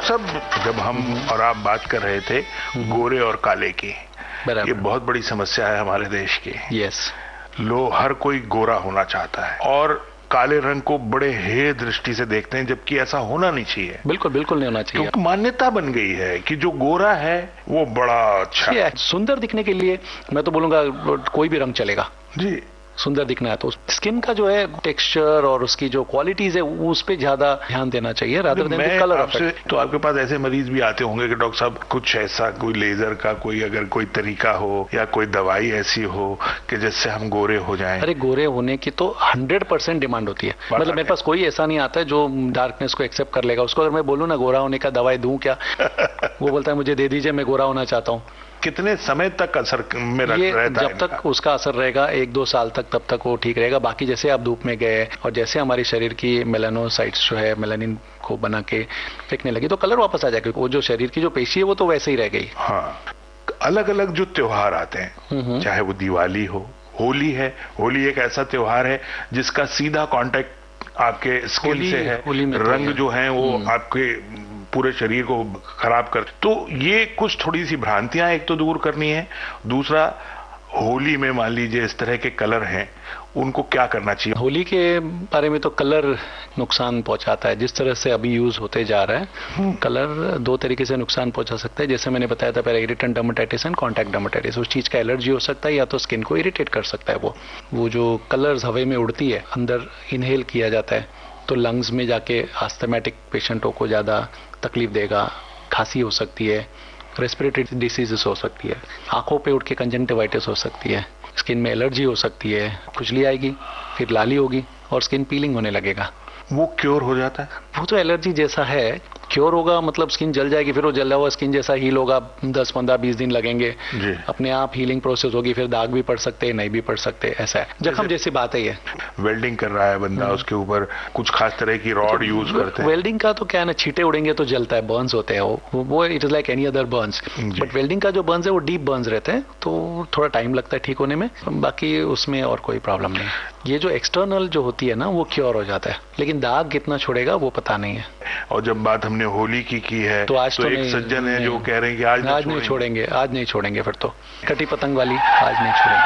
Doctor साहब, जब हम और आप बात कर रहे थे गोरे और काले की, ये बहुत बड़ी समस्या है हमारे देश की। यस, हर कोई गोरा होना चाहता है और काले रंग को बड़े हेय दृष्टि से देखते हैं, जबकि ऐसा होना नहीं चाहिए। बिल्कुल बिल्कुल नहीं होना चाहिए। क्योंकि मान्यता बन गई है कि जो गोरा है वो बड़ा अच्छा है। सुंदर दिखने के लिए मैं तो बोलूंगा कोई भी रंग चलेगा जी। सुंदर दिखना है तो स्किन का जो है टेक्सचर और उसकी जो क्वालिटीज है उस पे ज्यादा ध्यान देना चाहिए rather than colour of it. तो आपके पास ऐसे मरीज भी आते होंगे कि डॉक्टर साहब कुछ ऐसा कोई लेजर का अगर कोई तरीका हो या कोई दवाई ऐसी हो कि जिससे हम गोरे हो जाएं। अरे गोरे होने की तो 100% डिमांड होती है। मतलब मेरे पास कोई ऐसा नहीं आता है जो डार्कनेस को एक्सेप्ट कर लेगा। उसको अगर मैं बोलूँ ना गोरा होने का दवाई दूं क्या, वो बोलता है मुझे दे दीजिए, मैं गोरा होना चाहता हूँ। कितने समय तक असर में रहता है? जब तक उसका असर रहेगा 1-2 साल तक, तब तक वो ठीक रहेगा। बाकी जैसे आप धूप में गए और जैसे हमारे शरीर की मेलानोसाइट्स जो है मेलानिन को बना के फेंकने लगी तो कलर वापस आ जाएगा। वो जो शरीर की जो पेशी है वो तो वैसे ही रह गई। हाँ, अलग अलग जो त्योहार आते हैं, चाहे वो दिवाली हो, होली है। होली एक ऐसा त्योहार है जिसका सीधा कांटेक्ट आपके स्किन से है। रंग जो है वो आपके पूरे शरीर को खराब कर, तो ये कुछ थोड़ी सी भ्रांतियां एक तो दूर करनी है। दूसरा, होली में मान लीजिए इस तरह के कलर हैं, उनको क्या करना चाहिए? होली के बारे में तो कलर नुकसान पहुंचाता है। जिस तरह से अभी यूज होते जा रहा है कलर 2 तरीके से नुकसान पहुंचा सकता है। जैसे मैंने बताया था पहले, irritant dermatitis and contact dermatitis. उस चीज का एलर्जी हो सकता है या तो स्किन को इरिटेट कर सकता है। वो जो कलर्स हवा में उड़ती है, अंदर इनहेल किया जाता है तो लंग्स में जाके अस्थमैटिक पेशेंटों को ज्यादा तकलीफ देगा। खांसी हो सकती है, रेस्पिरेटरी डिसीजेस हो सकती है, आंखों पे उठ के कंजंक्टिवाइटिस हो सकती है, स्किन में एलर्जी हो सकती है, खुजली आएगी, फिर लाली होगी और स्किन पीलिंग होने लगेगा। वो क्योर हो जाता है? वो तो एलर्जी जैसा है, क्योर होगा मतलब स्किन जल जाएगी, फिर वो जला हुआ स्किन जैसा हील होगा। 10, 15, 20 दिन लगेंगे, अपने आप हीलिंग प्रोसेस होगी। फिर दाग भी पड़ सकते हैं, नहीं भी पड़ सकते, ऐसा है। जख्म जैसी बात है ये। वेल्डिंग कर रहा है बंदा, उसके ऊपर कुछ खास तरह की रॉड यूज करते हैं। वेल्डिंग का तो क्या है ना, छींटे उड़ेंगे तो जलता है, बर्न्स होते हैं वो it is like any other Burns. Butt welding का जो बर्न्स है वो डीप बर्न्स रहते हैं तो थोड़ा टाइम लगता है ठीक होने में। बाकी उसमें और कोई प्रॉब्लम नहीं। ये जो एक्सटर्नल जो होती है ना वो क्योर हो जाता है, लेकिन दाग कितना छोड़ेगा वो पता नहीं है। और जब बात हमने होली की है तो आज तो एक सज्जन है जो कह रहे हैं कि आज नहीं छोड़ेंगे। आज नहीं छोड़ेंगे फिर तो कटी पतंग वाली, आज नहीं छोड़ेंगे।